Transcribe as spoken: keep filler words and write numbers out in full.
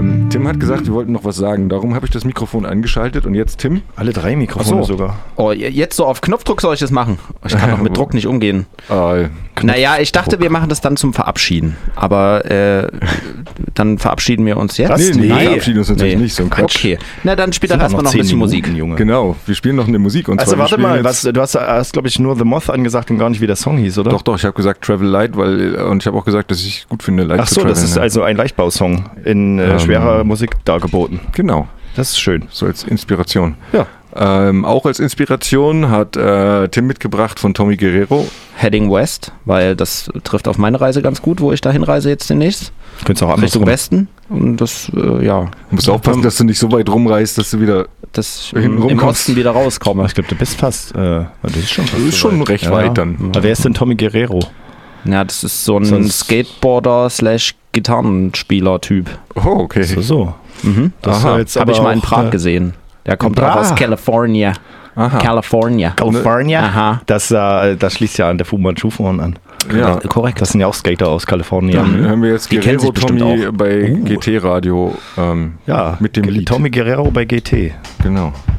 Ähm, Tim hat gesagt, wir wollten noch was sagen. Darum habe ich das Mikrofon angeschaltet. Und jetzt Tim? Alle drei Mikrofone so. sogar. Oh, jetzt so auf Knopfdruck soll ich das machen? Ich kann doch mit Druck nicht umgehen. Äh, Naja, ich dachte, wir machen das dann zum Verabschieden. Aber äh, dann verabschieden wir uns jetzt. Was? nee, nee, wir Nee. verabschieden uns natürlich Nee. nicht. So ein Quatsch. Okay, na dann spielt Sind doch auch erstmal noch ein zehn bisschen Minuten, Musik. Junge. Genau, wir spielen noch eine Musik. Und Also zwar, wir warte spielen mal, jetzt- was, du hast, hast glaube ich, nur The Moth angesagt und gar nicht, wie der Song hieß, oder? Doch, doch, ich habe gesagt Travel Light, weil, und ich habe auch gesagt, dass ich gut finde, Light Ach zu so, das traveln, ist ja. also ein Leichtbausong in äh, Ähm. schwerer Musik dargeboten. Genau, Das ist schön. so als Inspiration. Ja. Ähm, auch als Inspiration hat äh, Tim mitgebracht von Tommy Guerrero. Heading West, weil das trifft auf meine Reise ganz gut, wo ich da hinreise jetzt demnächst. Könntest auch Richtung andersrum. Westen. Und das, äh, ja, Du musst aufpassen, dass du nicht so weit rumreist, dass du wieder... dass ich Hinten im, im rumkommst. Osten wieder rauskomme. Ich glaube, du bist fast. Äh, das ist schon, fast Das ist so schon weit. recht Ja. weit dann. Aber wer ist denn Tommy Guerrero? Ja, das ist so ein Sonst- Skateboarder slash Gitarrenspieler-Typ. Oh, okay. So, so. Mhm. Das ist Aha. ja jetzt Habe ich aber mal in auch, Prag äh, gesehen. Der kommt Prag? auch aus California. Aha. California. California? Aha. Das, äh, das schließt ja an der Fuhrmann Schuhmann an. Ja, Korrekt. Das sind ja auch Skater aus Kalifornien. dann hören wir jetzt Die kennen Guerrero sich bestimmt Tommy auch. bei Uh. G T Radio ähm, Ja, mit dem G- Lied. Tommy Guerrero bei G T. Genau.